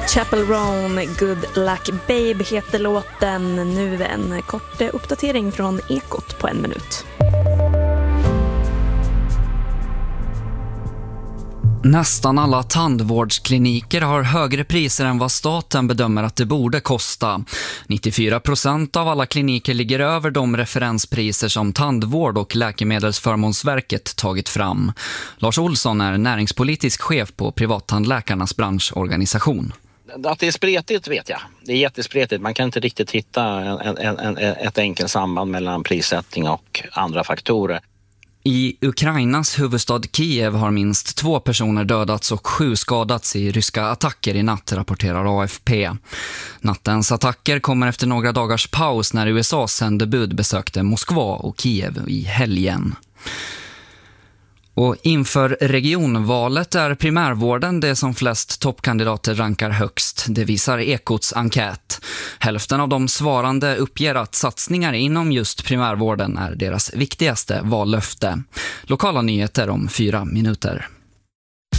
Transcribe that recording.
Chapel Roan, Good Luck Babe heter låten. Nu en kort uppdatering från Ekot på 1 minut. Nästan alla tandvårdskliniker har högre priser än vad staten bedömer att det borde kosta. 94% av alla kliniker ligger över de referenspriser som Tandvård- och Läkemedelsförmånsverket tagit fram. Lars Olsson är näringspolitisk chef på Privattandläkarnas branschorganisation. Att det är spretigt vet jag. Det är jättespretigt. Man kan inte riktigt hitta ett enkelt samband mellan prissättning och andra faktorer. I Ukrainas huvudstad Kiev har minst 2 personer dödats och 7 skadats i ryska attacker i natt, rapporterar AFP. Nattens attacker kommer efter några dagars paus när USAs sändebud besökte Moskva och Kiev i helgen. Och inför regionvalet är primärvården det som flest toppkandidater rankar högst. Det visar Ekots enkät. Hälften av de svarande uppger att satsningar inom just primärvården är deras viktigaste vallöfte. Lokala nyheter om 4 minuter.